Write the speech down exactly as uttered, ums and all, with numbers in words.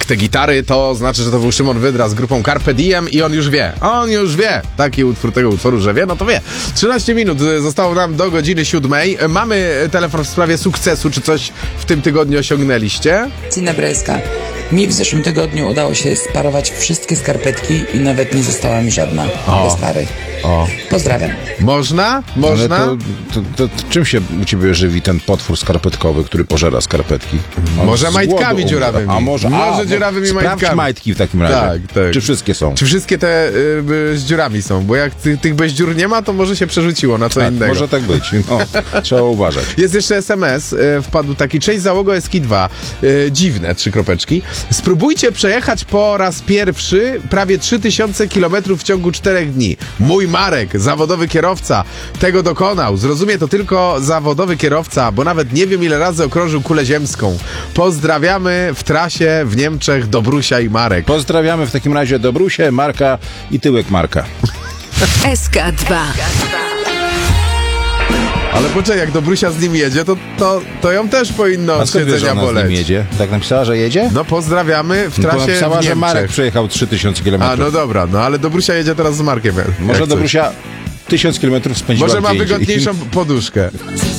te gitary, to znaczy, że to był Szymon Wydra z grupą Carpe Diem i on już wie. On już wie. Taki utwór tego utworu, że wie, no to wie. trzynaście minut zostało nam do godziny siódmej. Mamy telefon w sprawie sukcesu. Czy coś w tym tygodniu osiągnęliście? Dzień dobry, Eska. Mi w zeszłym tygodniu udało się sparować wszystkie skarpetki i nawet nie została mi żadna bez pary. O. Pozdrawiam. Można? Można? Ale to, to, to czym się u ciebie żywi ten potwór skarpetkowy, który pożera skarpetki? On Może z majtkami głodu umrze. dziurawymi. A może, Może a, dziurawymi sprawdź majtkami. majtki w takim razie. Tak, tak. Czy wszystkie są? Czy wszystkie te y, y, z dziurami są? Bo jak ty, tych bez dziur nie ma, to może się przerzuciło na co Tak, innego. może tak być. No, trzeba uważać. Jest jeszcze es em es, y, wpadł taki, cześć załogo Eski dwa, y, dziwne, trzy kropeczki. Spróbujcie przejechać po raz pierwszy prawie trzy tysiące kilometrów w ciągu czterech dni. Mój Marek, zawodowy kierowca, tego dokonał. Zrozumie to tylko zawodowy kierowca, bo nawet nie wiem ile razy okrążył kulę ziemską. Pozdrawiamy w trasie w Niemczech Dobrusia i Marek. Pozdrawiamy w takim razie Dobrusię, Marka i tyłek Marka. S K dwa. Ale poczekaj, jak Dobrusia z nim jedzie, to, to, to ją też powinno A od skąd wiesz, że siedzenia ona z nim boleć. jedzie? Tak napisała, że jedzie? No pozdrawiamy w No, trasie napisała, w że Marek Niemczech. przejechał trzy tysiące A, kilometrów. no dobra, no ale Dobrusia jedzie teraz z Markiem. jak Może coś. Dobrusia tysiąc kilometrów spędziła Może ma gdzie indziej. wygodniejszą poduszkę.